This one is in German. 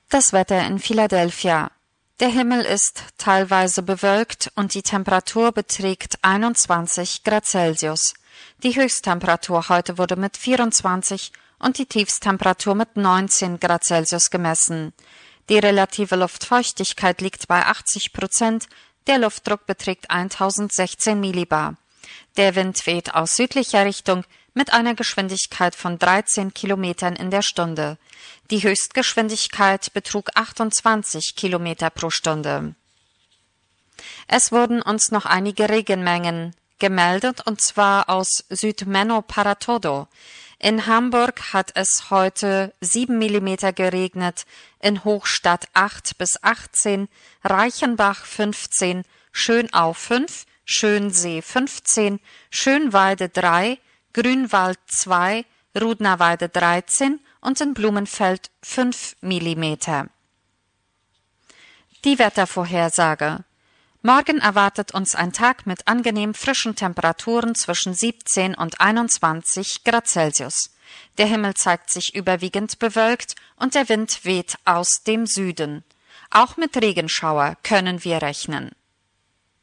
Das Wetter in Philadelphia. Der Himmel ist teilweise bewölkt und die Temperatur beträgt 21 Grad Celsius. Die Höchsttemperatur heute wurde mit 24 und die Tiefsttemperatur mit 19 Grad Celsius gemessen. Die relative Luftfeuchtigkeit liegt bei 80%, der Luftdruck beträgt 1016 Millibar. Der Wind weht aus südlicher Richtung mit einer Geschwindigkeit von 13 Kilometern in der Stunde. Die Höchstgeschwindigkeit betrug 28 Kilometer pro Stunde. Es wurden uns noch einige Regenmengen gemeldet, und zwar aus Südmenlo para Todo. In Hamburg hat es heute 7 Millimeter geregnet, in Hochstadt 8 bis 18, Reichenbach 15, Schönau 5, Schönsee 15, Schönweide 3, Grünwald 2, Rudnerweide 13 und in Blumenfeld 5 Millimeter. Die Wettervorhersage. Morgen erwartet uns ein Tag mit angenehm frischen Temperaturen zwischen 17 und 21 Grad Celsius. Der Himmel zeigt sich überwiegend bewölkt und der Wind weht aus dem Süden. Auch mit Regenschauer können wir rechnen.